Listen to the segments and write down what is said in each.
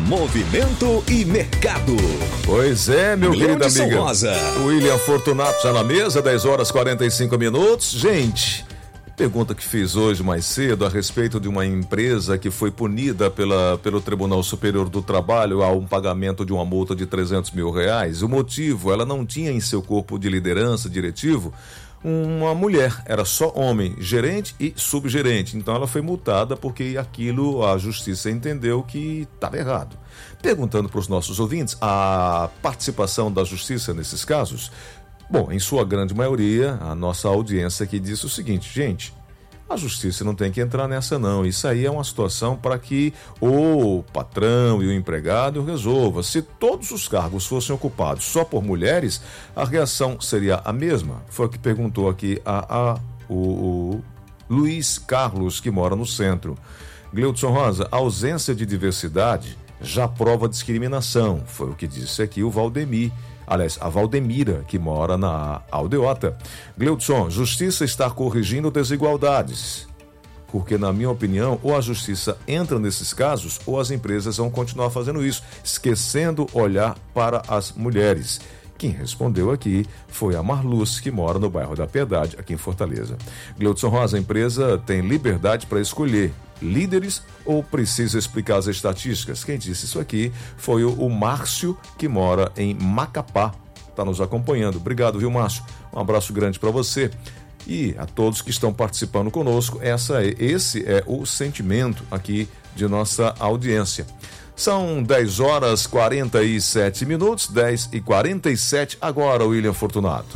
Movimento e mercado. Pois é, meu querido amigo. Rosa. William Fortunato já na mesa, 10 horas 45 minutos. Gente, pergunta que fiz hoje mais cedo a respeito de uma empresa que foi punida pelo Tribunal Superior do Trabalho a um pagamento de uma multa de R$300 mil. O motivo, ela não tinha em seu corpo de liderança diretivo uma mulher, era só homem, gerente e subgerente. Então ela foi multada porque aquilo a justiça entendeu que estava errado. Perguntando para os nossos ouvintes a participação da justiça nesses casos, bom, em sua grande maioria, a nossa audiência aqui disse o seguinte: gente, a justiça não tem que entrar nessa não, isso aí é uma situação para que o patrão e o empregado resolva. Se todos os cargos fossem ocupados só por mulheres, a reação seria a mesma. Foi o que perguntou aqui o Luiz Carlos, que mora no centro. Gleudson Rosa, a ausência de diversidade já prova discriminação, foi o que disse aqui o Valdemir. Aliás, a Valdemira, que mora na Aldeota. Gleudson, justiça está corrigindo desigualdades. Porque, na minha opinião, ou a justiça entra nesses casos, ou as empresas vão continuar fazendo isso, esquecendo olhar para as mulheres. Quem respondeu aqui foi a Marluz, que mora no bairro da Piedade, aqui em Fortaleza. Gleudson Rosa, a empresa tem liberdade para escolher líderes ou precisa explicar as estatísticas? Quem disse isso aqui foi o Márcio, que mora em Macapá, está nos acompanhando. Obrigado, viu, Márcio? Um abraço grande para você e a todos que estão participando conosco. Esse é o sentimento aqui de nossa audiência. São 10 horas 47 minutos, 10h47, agora, William Fortunato.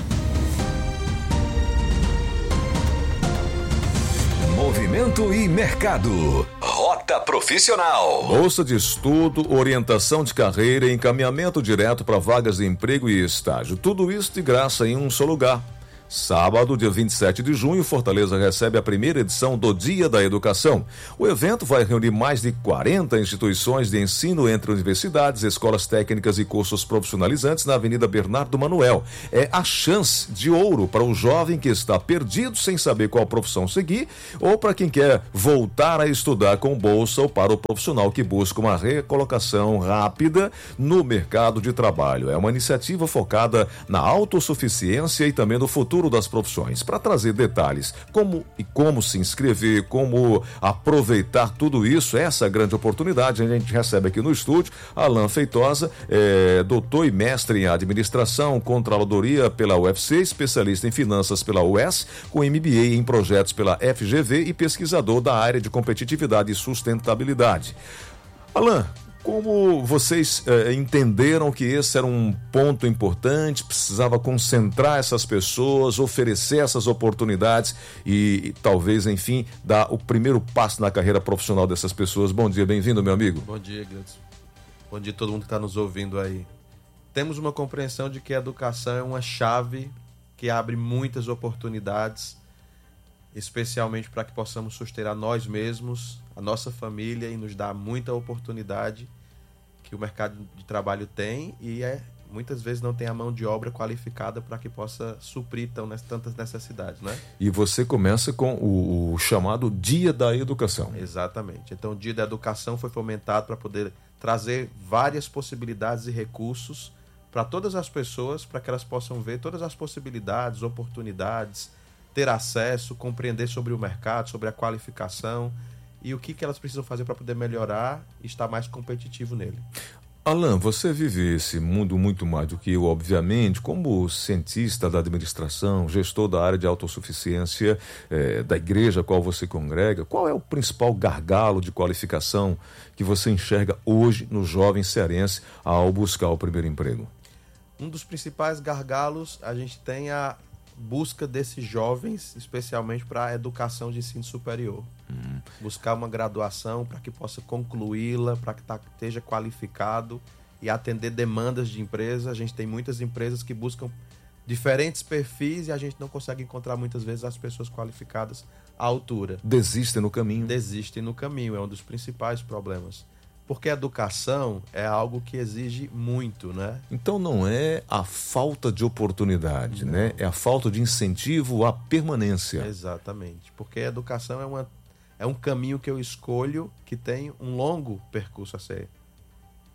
Movimento e mercado. Rota Profissional. Bolsa de estudo, orientação de carreira e encaminhamento direto para vagas de emprego e estágio. Tudo isso de graça em um só lugar. Sábado, dia 27 de junho, Fortaleza recebe a primeira edição do Dia da Educação. O evento vai reunir mais de 40 instituições de ensino entre universidades, escolas técnicas e cursos profissionalizantes na Avenida Bernardo Manuel. É a chance de ouro para o jovem que está perdido sem saber qual profissão seguir, ou para quem quer voltar a estudar com bolsa, ou para o profissional que busca uma recolocação rápida no mercado de trabalho. É uma iniciativa focada na autossuficiência e também no futuro das profissões. Para trazer detalhes como se inscrever, como aproveitar tudo isso, essa grande oportunidade, a gente recebe aqui no estúdio Alan Feitosa, doutor e mestre em administração, controladoria pela UFC, especialista em finanças pela UES, com MBA em projetos pela FGV e pesquisador da área de competitividade e sustentabilidade. Alan, como vocês entenderam que esse era um ponto importante, precisava concentrar essas pessoas, oferecer essas oportunidades e talvez, enfim, dar o primeiro passo na carreira profissional dessas pessoas? Bom dia, bem-vindo, meu amigo. Bom dia, Gleudson. Bom dia a todo mundo que está nos ouvindo aí. Temos uma compreensão de que a educação é uma chave que abre muitas oportunidades, especialmente para que possamos sustentar nós mesmos, a nossa família, e nos dá muita oportunidade que o mercado de trabalho tem e muitas vezes não tem a mão de obra qualificada para que possa suprir tantas necessidades, né? E você começa com o chamado Dia da Educação. Exatamente. Então o Dia da Educação foi fomentado para poder trazer várias possibilidades e recursos para todas as pessoas, para que elas possam ver todas as possibilidades, oportunidades, ter acesso, compreender sobre o mercado, sobre a qualificação e o que elas precisam fazer para poder melhorar e estar mais competitivo nele. Alan, você vive esse mundo muito mais do que eu, obviamente, como cientista da administração, gestor da área de autossuficiência da igreja a qual você congrega. Qual é o principal gargalo de qualificação que você enxerga hoje no jovem cearense ao buscar o primeiro emprego? Um dos principais gargalos, a gente tem a busca desses jovens, especialmente para a educação de ensino superior. Buscar uma graduação para que possa concluí-la, para que esteja qualificado e atender demandas de empresa. A gente tem muitas empresas que buscam diferentes perfis e a gente não consegue encontrar muitas vezes as pessoas qualificadas à altura. Desistem no caminho. Desistem no caminho, é um dos principais problemas. Porque a educação é algo que exige muito, né? Então não é a falta de oportunidade, não, né? É a falta de incentivo à permanência. Exatamente. Porque a educação é um caminho que eu escolho que tem um longo percurso a ser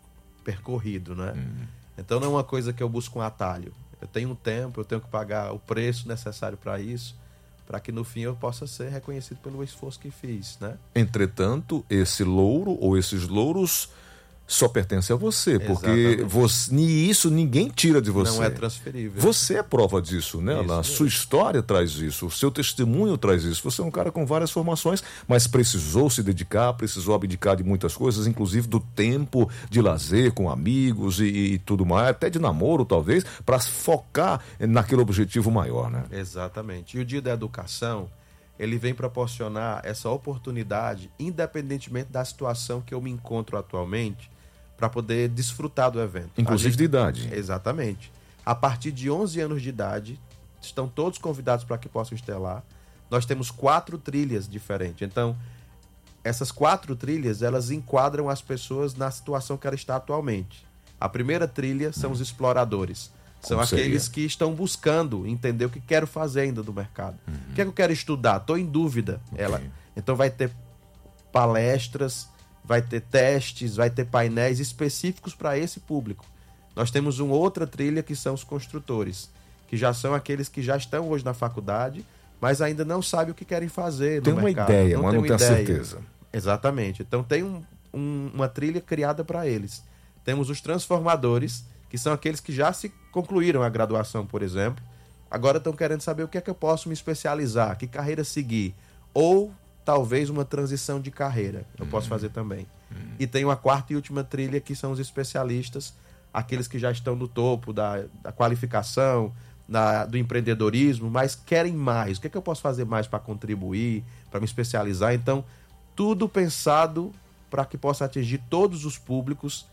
percorrido, né? Então não é uma coisa que eu busco um atalho. Eu tenho um tempo, eu tenho que pagar o preço necessário para isso, para que no fim eu possa ser reconhecido pelo esforço que fiz, né? Entretanto, esse louro ou esses louros só pertence a você, porque isso ninguém tira de você. Não é transferível. Você é prova disso, né? Isso A sua história traz isso, o seu testemunho traz isso. Você é um cara com várias formações, mas precisou se dedicar, precisou abdicar de muitas coisas, inclusive do tempo de lazer com amigos e tudo mais, até de namoro, talvez, para focar naquele objetivo maior, né? Exatamente. E o Dia da Educação, ele vem proporcionar essa oportunidade, independentemente da situação que eu me encontro atualmente, para poder desfrutar do evento. Inclusive de idade. Exatamente. A partir de 11 anos de idade, estão todos convidados para que possam estar lá. Nós temos 4 trilhas diferentes. Então, essas 4 trilhas, elas enquadram as pessoas na situação que ela está atualmente. A primeira trilha são os exploradores. São aqueles que estão buscando entender o que quero fazer ainda do mercado. O que é que eu quero estudar? Estou em dúvida. Então vai ter palestras, vai ter testes, vai ter painéis específicos para esse público. Nós temos uma outra trilha que são os construtores, que já são aqueles que já estão hoje na faculdade, mas ainda não sabem o que querem fazer no mercado. Tem uma ideia, mas não tem a certeza. Exatamente. Então tem uma trilha criada para eles. Temos os transformadores, que são aqueles que já se concluíram a graduação, por exemplo. Agora estão querendo saber o que é que eu posso me especializar, que carreira seguir. Ou talvez uma transição de carreira. Eu posso fazer também. E tem uma quarta e última trilha, que são os especialistas, aqueles que já estão no topo da qualificação, do empreendedorismo, mas querem mais. O que é que eu posso fazer mais para contribuir, para me especializar? Então, tudo pensado para que possa atingir todos os públicos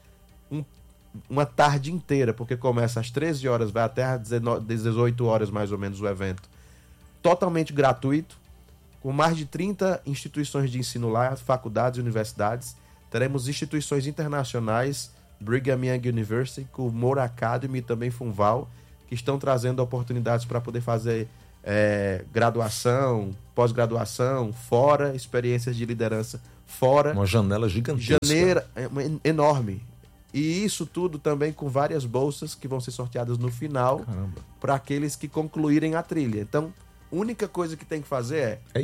uma tarde inteira, porque começa às 13 horas, vai até às 18 horas mais ou menos o evento. Totalmente gratuito, com mais de 30 instituições de ensino lá, faculdades e universidades. Teremos instituições internacionais, Brigham Young University, Moore Academy e também Funval, que estão trazendo oportunidades para poder fazer graduação, pós-graduação, fora, experiências de liderança fora. Uma janela gigantesca. Enorme. E isso tudo também com várias bolsas que vão ser sorteadas no final para aqueles que concluírem a trilha. Então, a única coisa que tem que fazer é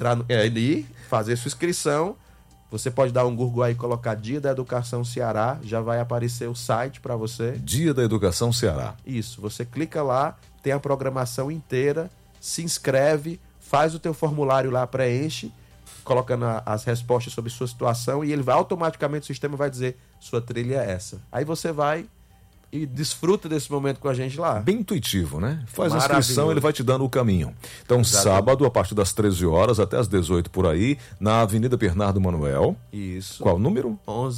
ir, fazer sua inscrição. Você pode dar um Google aí e colocar Dia da Educação Ceará, já vai aparecer o site para você. Dia da Educação Ceará. Isso, você clica lá, tem a programação inteira, se inscreve, faz o teu formulário lá, preenche, colocando as respostas sobre sua situação e ele vai automaticamente, o sistema vai dizer, sua trilha é essa. Aí você vai e desfruta desse momento com a gente lá. Bem intuitivo, né? Faz a inscrição, ele vai te dando o caminho. Então, sábado, a partir das 13 horas até as 18 por aí, na Avenida Bernardo Manuel. Isso. Qual o número?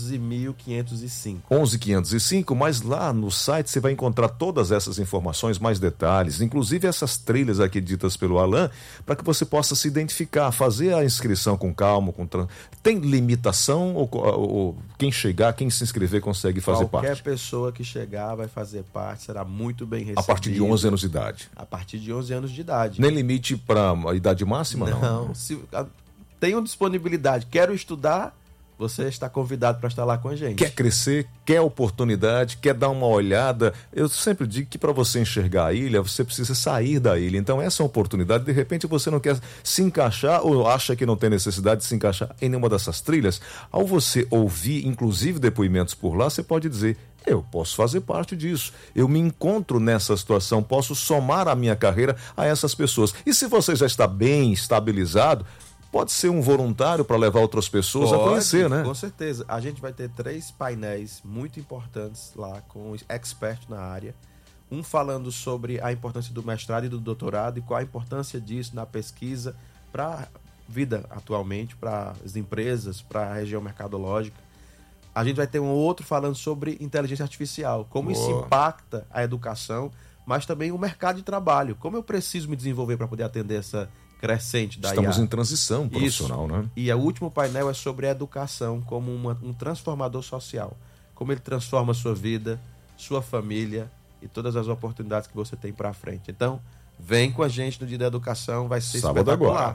11.505. 11.505, mas lá no site você vai encontrar todas essas informações, mais detalhes, inclusive essas trilhas aqui ditas pelo Alan, para que você possa se identificar, fazer a inscrição com calma, Tem limitação ou quem chegar, quem se inscrever consegue fazer parte? Qualquer pessoa que chegar vai fazer parte, será muito bem recebida. A partir de 11 anos de idade? A partir de 11 anos de idade. Nem limite para a idade máxima, não? Não. Se tenham disponibilidade, quero estudar, você está convidado para estar lá com a gente. Quer crescer, quer oportunidade, quer dar uma olhada. Eu sempre digo que para você enxergar a ilha, você precisa sair da ilha. Então essa é uma oportunidade, de repente você não quer se encaixar ou acha que não tem necessidade de se encaixar em nenhuma dessas trilhas. Ao você ouvir, inclusive, depoimentos por lá, você pode dizer, eu posso fazer parte disso, eu me encontro nessa situação, posso somar a minha carreira a essas pessoas. E se você já está bem estabilizado, pode ser um voluntário para levar outras pessoas a conhecer, né? Com certeza. A gente vai ter 3 painéis muito importantes lá, com experts na área. Um falando sobre a importância do mestrado e do doutorado e qual a importância disso na pesquisa para a vida atualmente, para as empresas, para a região mercadológica. A gente vai ter um outro falando sobre inteligência artificial, como isso impacta a educação, mas também o mercado de trabalho. Como eu preciso me desenvolver para poder atender essa crescente da IA. Estamos em transição profissional, né? E o último painel é sobre a educação como um transformador social. Como ele transforma a sua vida, sua família e todas as oportunidades que você tem para frente. Então, vem com a gente no Dia da Educação, vai ser sábado espetacular. Agora.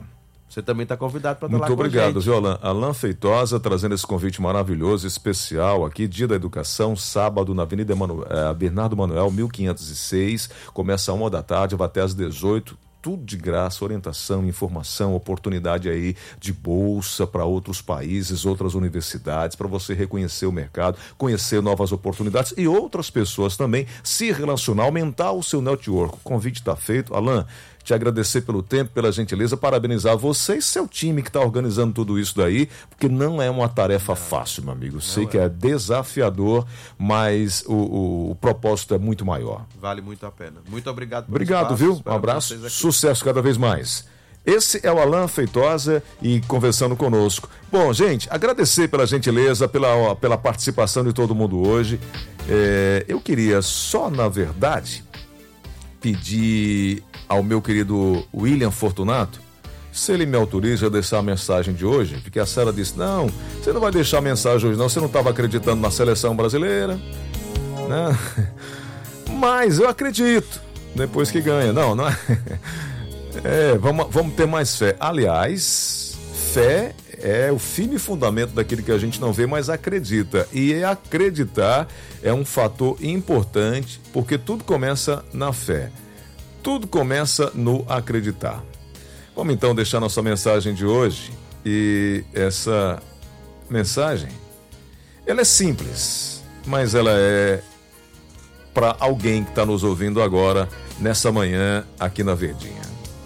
Você também está convidado para estar lá Muito com a obrigado, gente. viu, Alain? Alain Feitosa trazendo esse convite maravilhoso, especial aqui, Dia da Educação, sábado na Avenida Bernardo Manuel, 1506, começa às 1 da tarde, vai até às 18, tudo de graça, orientação, informação, oportunidade aí de bolsa para outros países, outras universidades, para você reconhecer o mercado, conhecer novas oportunidades e outras pessoas também, se relacionar, aumentar o seu network. O convite está feito. Alain, te agradecer pelo tempo, pela gentileza, parabenizar você e seu time que está organizando tudo isso daí, porque não é uma tarefa fácil, meu amigo. Sei que é desafiador, mas o propósito é muito maior. Vale muito a pena. Muito obrigado pelo Obrigado, espaço. viu? Um Espero abraço, vocês aqui. sucesso cada vez mais. Esse é o Alain Feitosa e conversando conosco. Bom, gente, agradecer pela gentileza, pela participação de todo mundo hoje. Eu queria só, na verdade, pedir ao meu querido William Fortunato, se ele me autoriza a deixar a mensagem de hoje, porque a Sara disse, não, você não vai deixar a mensagem hoje não, você não estava acreditando na seleção brasileira, né? Mas eu acredito, depois que ganha, não é, vamos ter mais fé. Aliás, fé é o firme fundamento daquilo que a gente não vê, mas acredita. E acreditar é um fator importante, porque tudo começa na fé. Tudo começa no acreditar. Vamos então deixar nossa mensagem de hoje. E essa mensagem, ela é simples, mas ela é para alguém que está nos ouvindo agora, nessa manhã, aqui na Verdinha.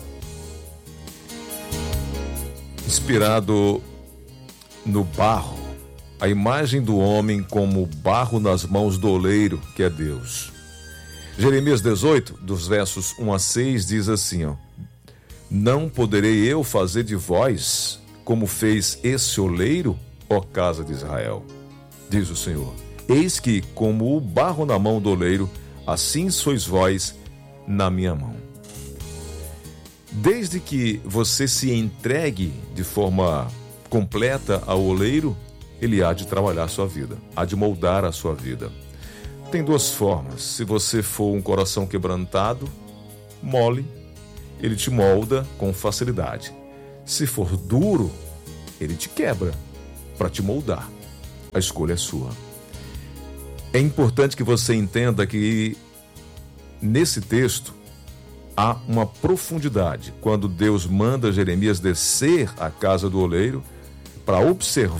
Inspirado no barro, a imagem do homem como barro nas mãos do oleiro, que é Deus. Jeremias 18, dos versos 1 a 6, diz assim, ó, não poderei eu fazer de vós como fez esse oleiro, ó casa de Israel, diz o Senhor. Eis que, como o barro na mão do oleiro, assim sois vós na minha mão. Desde que você se entregue de forma completa ao oleiro, ele há de trabalhar a sua vida, há de moldar a sua vida. Tem duas formas. Se você for um coração quebrantado, mole, ele te molda com facilidade. Se for duro, ele te quebra para te moldar. A escolha é sua. É importante que você entenda que nesse texto há uma profundidade. Quando Deus manda Jeremias descer à casa do oleiro para observar